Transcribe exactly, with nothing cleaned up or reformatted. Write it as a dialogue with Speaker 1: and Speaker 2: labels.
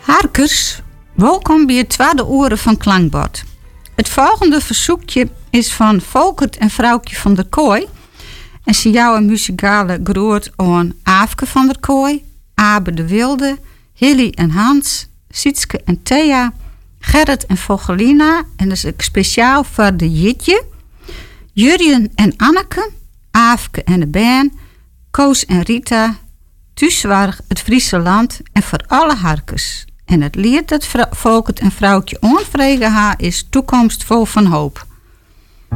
Speaker 1: Harkers, welkom bij het tweede uur van Klankbord. Het volgende verzoekje is van Volkert en Vrouwtje van der Kooi. En ze jou een muzikale groet aan Aafke van der Kooi, Abe de Wilde, Hilly en Hans, Sietske en Thea, Gerrit en Vogelina. En dat is ook speciaal voor de Jitje, Jurjen en Anneke, Aafke en de Ben, Koos en Rita, Thuiswarg, het Friese land en voor alle harkers. En het lied dat Volkert en Vrouwtje onvregen ha is Toekomst vol van hoop.